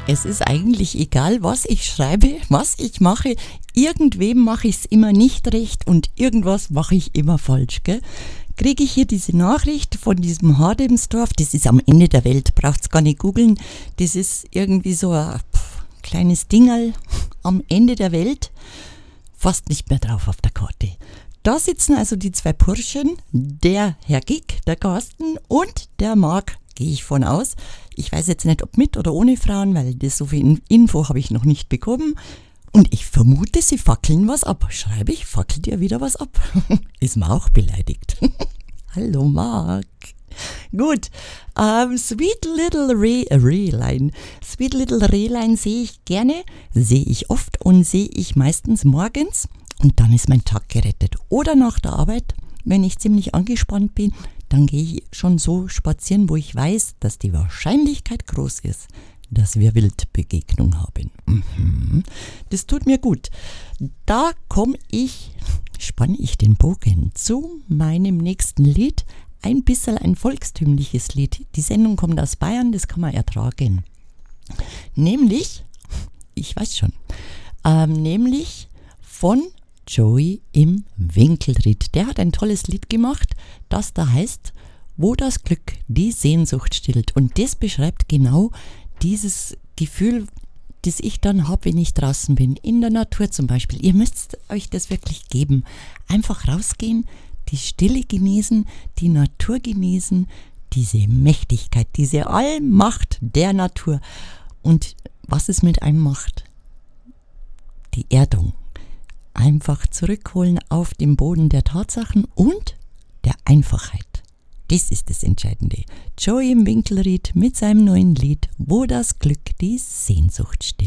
Es ist eigentlich egal, was ich schreibe, was ich mache. Irgendwem mache ich es immer nicht recht und irgendwas mache ich immer falsch, gell? Kriege ich hier diese Nachricht von diesem Hademsdorf, das ist am Ende der Welt, braucht's gar nicht googeln, das ist irgendwie so ein kleines Dingerl am Ende der Welt, fast nicht mehr drauf auf der Karte. Da sitzen also die zwei Burschen, der Herr Gick, der Carsten und der Marc, gehe ich von aus. Ich weiß jetzt nicht, ob mit oder ohne Frauen, weil das so viel Info habe ich noch nicht bekommen. Und ich vermute, sie fackeln was ab. Schreibe ich, fackelt ihr wieder was ab? Ist mir auch beleidigt. Hallo Marc. Gut, Sweet Little Rehlein. Sweet Little Rehlein sehe ich gerne, sehe ich oft und sehe ich meistens morgens. Und dann ist mein Tag gerettet. Oder nach der Arbeit, wenn ich ziemlich angespannt bin, dann gehe ich schon so spazieren, wo ich weiß, dass die Wahrscheinlichkeit groß ist, dass wir Wildbegegnung haben. Das tut mir gut. Da spanne ich den Bogen zu meinem nächsten Lied. Ein bisschen ein volkstümliches Lied. Die Sendung kommt aus Bayern, das kann man ertragen. Nämlich von Joey im Winkelried. Der hat ein tolles Lied gemacht, das da heißt, wo das Glück die Sehnsucht stillt. Und das beschreibt genau dieses Gefühl, das ich dann habe, wenn ich draußen bin, in der Natur zum Beispiel. Ihr müsst euch das wirklich geben. Einfach rausgehen, die Stille genießen, die Natur genießen, diese Mächtigkeit, diese Allmacht der Natur. Und was es mit einem macht? Die Erdung. Einfach zurückholen auf den Boden der Tatsachen und der Einfachheit. Das ist das Entscheidende. Joey im Winkelried mit seinem neuen Lied, wo das Glück die Sehnsucht stillt.